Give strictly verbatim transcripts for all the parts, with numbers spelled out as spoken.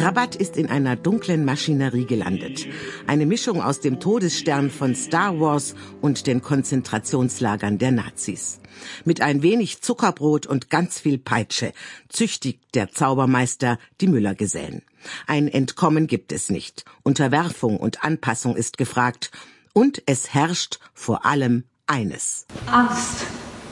Krabat ist in einer dunklen Maschinerie gelandet. Eine Mischung aus dem Todesstern von Star Wars und den Konzentrationslagern der Nazis. Mit ein wenig Zuckerbrot und ganz viel Peitsche züchtigt der Zaubermeister die Müllergesellen. Ein Entkommen gibt es nicht. Unterwerfung und Anpassung ist gefragt. Und es herrscht vor allem eines: Angst.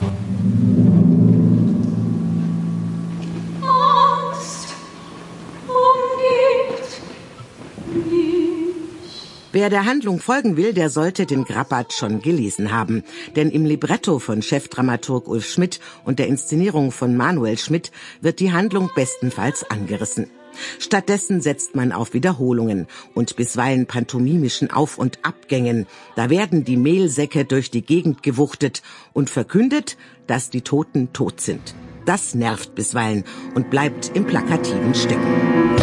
Wer der Handlung folgen will, der sollte den Krabat schon gelesen haben. Denn im Libretto von Chefdramaturg Ulf Schmidt und der Inszenierung von Manuel Schmidt wird die Handlung bestenfalls angerissen. Stattdessen setzt man auf Wiederholungen und bisweilen pantomimischen Auf- und Abgängen. Da werden die Mehlsäcke durch die Gegend gewuchtet und verkündet, dass die Toten tot sind. Das nervt bisweilen und bleibt im Plakativen stecken.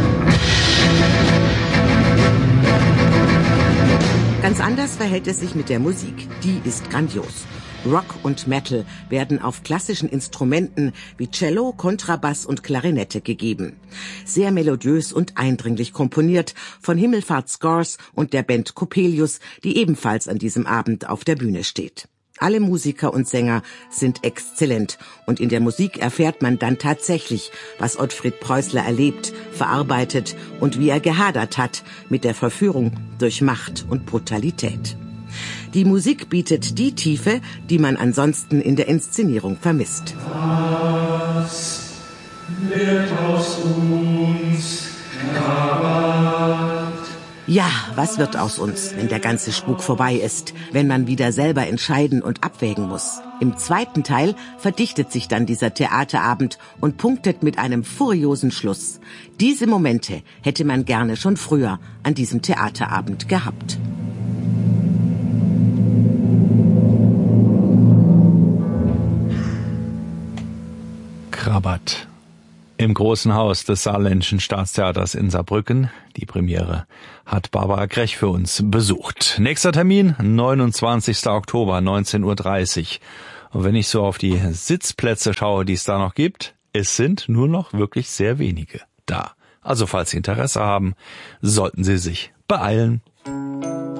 Ganz anders verhält es sich mit der Musik. Die ist grandios. Rock und Metal werden auf klassischen Instrumenten wie Cello, Kontrabass und Klarinette gegeben. Sehr melodiös und eindringlich komponiert von Himmelfahrt Scores und der Band Coppelius, die ebenfalls an diesem Abend auf der Bühne steht. Alle Musiker und Sänger sind exzellent und in der Musik erfährt man dann tatsächlich, was Ottfried Preußler erlebt, verarbeitet und wie er gehadert hat mit der Verführung durch Macht und Brutalität. Die Musik bietet die Tiefe, die man ansonsten in der Inszenierung vermisst. Was wird aus uns, Krabat? Ja, was wird aus uns, wenn der ganze Spuk vorbei ist, wenn man wieder selber entscheiden und abwägen muss? Im zweiten Teil verdichtet sich dann dieser Theaterabend und punktet mit einem furiosen Schluss. Diese Momente hätte man gerne schon früher an diesem Theaterabend gehabt. Krabat. Im Großen Haus des Saarländischen Staatstheaters in Saarbrücken. Die Premiere hat Barbara Grech für uns besucht. Nächster Termin, neunundzwanzigster Oktober, neunzehn Uhr dreißig. Und wenn ich so auf die Sitzplätze schaue, die es da noch gibt, es sind nur noch wirklich sehr wenige da. Also falls Sie Interesse haben, sollten Sie sich beeilen.